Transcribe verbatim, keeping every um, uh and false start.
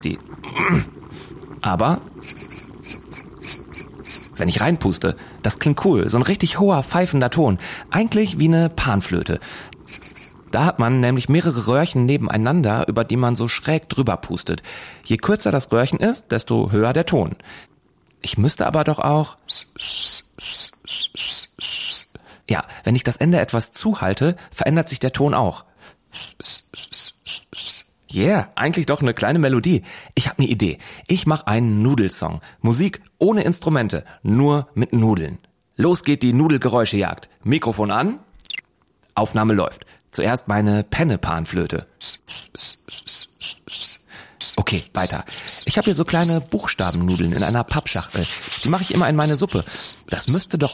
die. Aber wenn ich reinpuste, das klingt cool, so ein richtig hoher, pfeifender Ton. Eigentlich wie eine Panflöte. Da hat man nämlich mehrere Röhrchen nebeneinander, über die man so schräg drüber pustet. Je kürzer das Röhrchen ist, desto höher der Ton. Ich müsste aber doch auch... Ja, wenn ich das Ende etwas zuhalte, verändert sich der Ton auch. Yeah, eigentlich doch eine kleine Melodie. Ich habe eine Idee. Ich mache einen Nudelsong. Musik ohne Instrumente, nur mit Nudeln. Los geht die Nudelgeräuschejagd. Mikrofon an, Aufnahme läuft. Zuerst meine Penne-Panflöte. Okay, weiter. Ich habe hier so kleine Buchstabennudeln in einer Pappschachtel. Die mache ich immer in meine Suppe. Das müsste doch